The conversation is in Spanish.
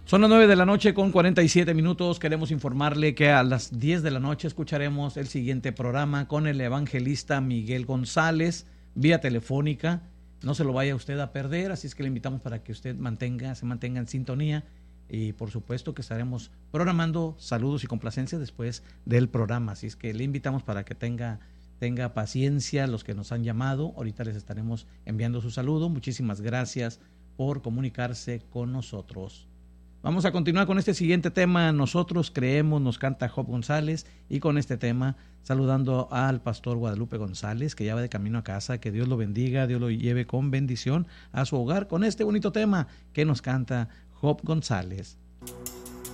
Son las 9 de la noche con 47 minutos. Queremos informarle que a las 10 de la noche escucharemos el siguiente programa con el evangelista Miguel González, vía telefónica. No se lo vaya usted a perder, así es que le invitamos para que usted se mantenga en sintonía. Y por supuesto que estaremos programando saludos y complacencias después del programa. Así es que le invitamos para que tenga paciencia los que nos han llamado. Ahorita les estaremos enviando su saludo. Muchísimas gracias por comunicarse con nosotros. Vamos a continuar con este siguiente tema. Nosotros creemos, nos canta Job González, y con este tema saludando al pastor Guadalupe González, que ya va de camino a casa. Que Dios lo bendiga, Dios lo lleve con bendición a su hogar con este bonito tema que nos canta Job González.